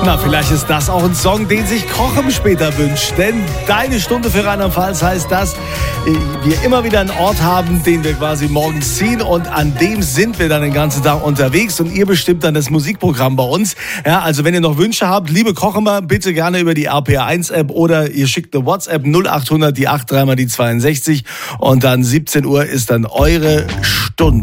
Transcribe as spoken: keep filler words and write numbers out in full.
Na, vielleicht ist das auch ein Song, den sich Kochen später wünscht. Denn deine Stunde für Rheinland-Pfalz heißt, dass wir immer wieder einen Ort haben, den wir quasi morgens ziehen. Und an dem sind wir dann den ganzen Tag unterwegs. Und ihr bestimmt dann das Musikprogramm bei uns. Ja, also wenn ihr noch Wünsche habt, liebe Kochemer, bitte gerne über die R P R eins App oder ihr schickt eine WhatsApp null achthundert, die acht, dreimal die zweiundsechzig. Und dann siebzehn Uhr ist dann eure Stunde.